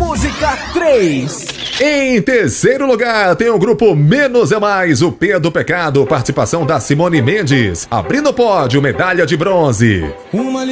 música 3. Em terceiro lugar, tem o grupo Menos é Mais, o P do Pecado, participação da Simone Mendes. Abrindo o pódio, medalha de bronze.